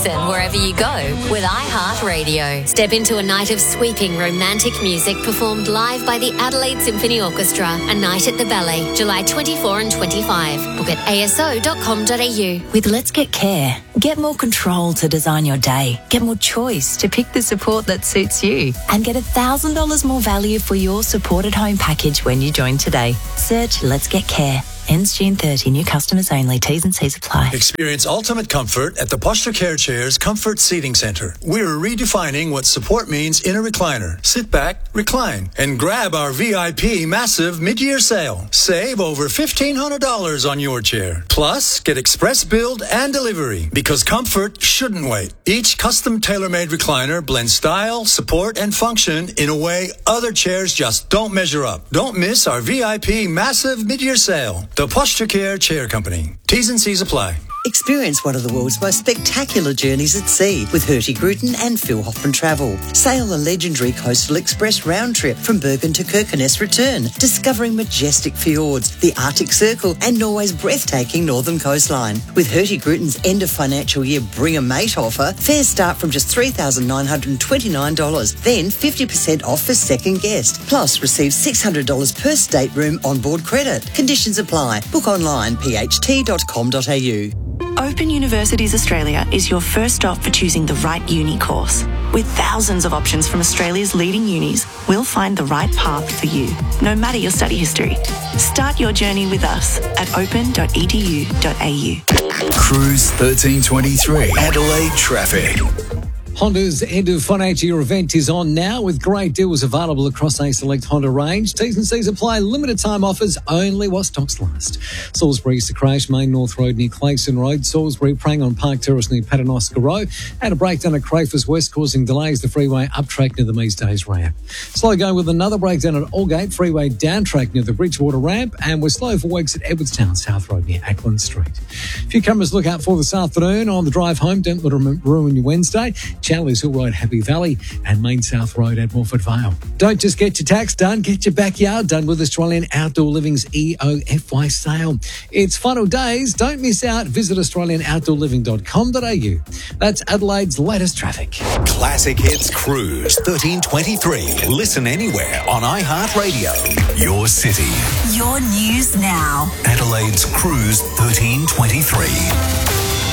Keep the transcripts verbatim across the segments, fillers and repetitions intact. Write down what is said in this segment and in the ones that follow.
listen wherever you go with iHeartRadio. Step into a night of sweeping romantic music performed live by the Adelaide Symphony Orchestra. A night at the Ballet, July twenty-fourth and twenty-fifth. Book at a s o dot com dot a u. With Let's Get Care, get more control to design your day. Get more choice to pick the support that suits you. And get one thousand dollars more value for your supported home package when you join today. Search Let's Get Care. Ends June thirtieth. New customers only. T's and C's apply. Experience ultimate comfort at the Posture Care Chairs Comfort Seating Centre. We're redefining what support means in a recliner. Sit back, recline, and grab our V I P massive mid-year sale. Save over fifteen hundred dollars on your chair. Plus, get express build and delivery because comfort shouldn't wait. Each custom tailor-made recliner blends style, support, and function in a way other chairs just don't measure up. Don't miss our V I P massive mid-year sale. The Posture Care Chair Company. T's and C's apply. Experience one of the world's most spectacular journeys at sea with Hertie Gruten and Phil Hoffman Travel. Sail the legendary Coastal Express round trip from Bergen to Kirkenes return, discovering majestic fjords, the Arctic Circle and Norway's breathtaking northern coastline. With Hertie Gruten's end of financial year Bring a Mate offer, fares start from just three thousand nine hundred twenty-nine dollars, then fifty percent off for second guest. Plus, receive six hundred dollars per stateroom onboard credit. Conditions apply. Book online, p h t dot com dot a u. Open Universities Australia is your first stop for choosing the right uni course. With thousands of options from Australia's leading unis, we'll find the right path for you, no matter your study history. Start your journey with us at open dot e d u dot a u. Cruise thirteen twenty-three, Adelaide traffic. Honda's end of financial year event is on now with great deals available across a select Honda range. T's and C's apply. Limited time offers only while stocks last. Salisbury's to crash, Main North Road near Clayson Road. Salisbury praying on Park Terrace near Paternoster Road. And a breakdown at Crafers West causing delays the freeway up track near the Mees Days ramp. Slow going with another breakdown at Aldgate, freeway down track near the Bridgewater ramp. And we're slow for works at Edwardstown South Road near Ackland Street. A few cameras look out for this afternoon on the drive home. Don't let them ruin your Wednesday. Chandler's Hill Road, Happy Valley, and Main South Road at Morford Vale. Don't just get your tax done, get your backyard done with Australian Outdoor Living's E O F Y sale. It's final days. Don't miss out. Visit australian outdoor living dot com dot a u. That's Adelaide's latest traffic. Classic Hits Cruise thirteen twenty-three. Listen anywhere on iHeartRadio. Your city. Your news now. Adelaide's Cruise thirteen twenty-three.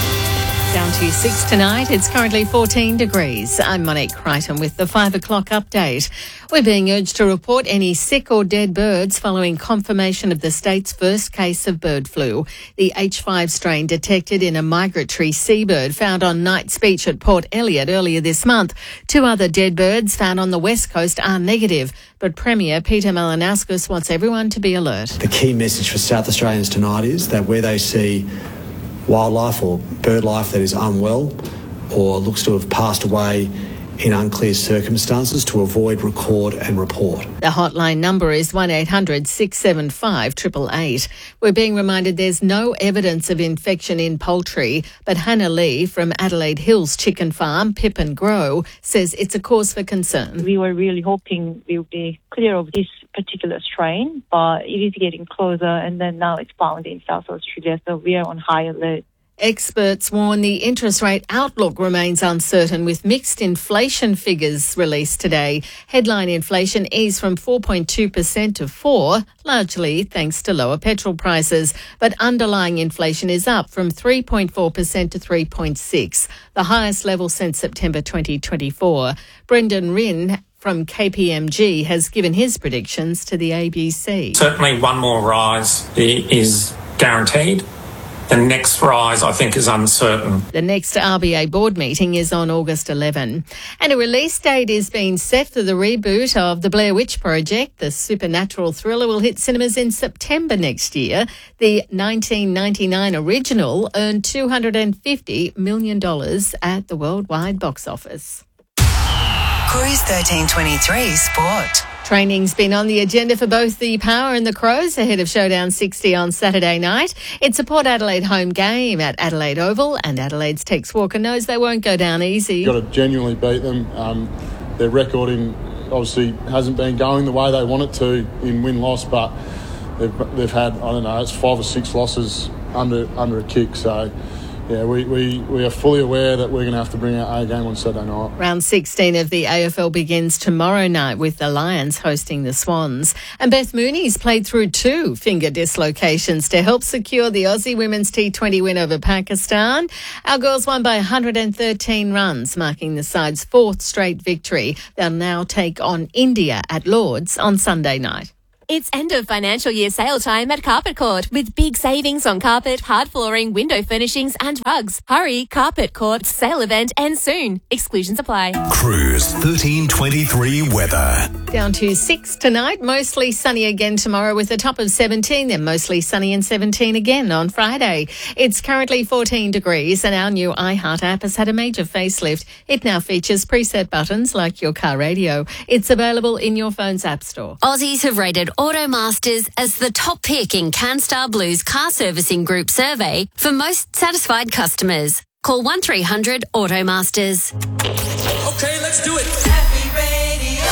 Down to six tonight. It's currently fourteen degrees. I'm Monique Crichton with the five o'clock update. We're being urged to report any sick or dead birds following confirmation of the state's first case of bird flu. The H five strain detected in a migratory seabird found on Knight's Beach at Port Elliot earlier this month. Two other dead birds found on the west coast are negative, but Premier Peter Malinauskas wants everyone to be alert. The key message for South Australians tonight is that where they see wildlife or bird life that is unwell or looks to have passed away in unclear circumstances, to avoid, record and report. The hotline number is one eight hundred six seven five eight eight eight. We're being reminded there's no evidence of infection in poultry, but Hannah Lee from Adelaide Hills Chicken Farm, Pip and Grow, says it's a cause for concern. We were really hoping we would be clear of this particular strain, but it is getting closer, and then now it's found in South Australia, so we are on high alert. Experts warn the interest rate outlook remains uncertain with mixed inflation figures released today. Headline inflation eased from four point two percent to four percent, largely thanks to lower petrol prices. But underlying inflation is up from three point four percent to three point six percent, the highest level since September twenty twenty-four. Brendan Rinn from K P M G has given his predictions to the A B C. Certainly one more rise is guaranteed. The next rise, I think, is uncertain. The next R B A board meeting is on August eleventh. And a release date is being set for the reboot of The Blair Witch Project. The supernatural thriller will hit cinemas in September next year. The nineteen ninety-nine original earned two hundred fifty million dollars at the worldwide box office. Cruise thirteen twenty-three Sport. Training's been on the agenda for both the Power and the Crows ahead of Showdown sixty on Saturday night. It's a Port Adelaide home game at Adelaide Oval, and Adelaide's Tex Walker knows they won't go down easy. You've got to genuinely beat them. Um, their record in obviously hasn't been going the way they want it to in win-loss, but they've, they've had, I don't know, it's five or six losses under under a kick. So, you yeah, we, we, we are fully aware that we're going to have to bring our A game on Saturday night. Round sixteen of the A F L begins tomorrow night with the Lions hosting the Swans. And Beth Mooney's played through two finger dislocations to help secure the Aussie Women's T twenty win over Pakistan. Our girls won by one hundred thirteen runs, marking the side's fourth straight victory. They'll now take on India at Lord's on Sunday night. It's end of financial year sale time at Carpet Court with big savings on carpet, hard flooring, window furnishings and rugs. Hurry, Carpet Court sale event ends soon. Exclusions apply. Cruise thirteen twenty-three weather. Down to six tonight, mostly sunny again tomorrow with a top of seventeen, then mostly sunny and seventeen again on Friday. It's currently fourteen degrees and our new iHeart app has had a major facelift. It now features preset buttons like your car radio. It's available in your phone's app store. Aussies have rated Automasters as the top pick in CanStar Blue's car servicing group survey for most satisfied customers. Call one three hundred Automasters. Okay, let's do it. Happy Radio.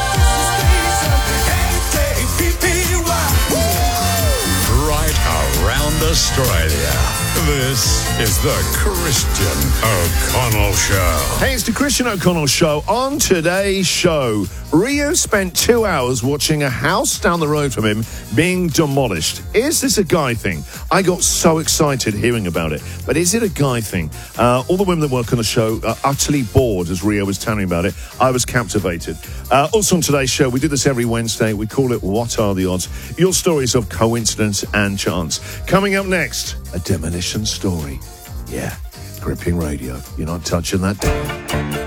Right around Australia. This is the Christian O'Connell Show. Hey, it's the Christian O'Connell Show. On today's show, Rio spent two hours watching a house down the road from him being demolished. Is this a guy thing? I got so excited hearing about it. But is it a guy thing? Uh, all the women that work on the show are utterly bored, as Rio was telling me about it. I was captivated. Uh, also on today's show, we do this every Wednesday. We call it What Are the Odds? Your stories of coincidence and chance. Coming up next, a demolition story. Yeah, gripping radio. You're not touching that.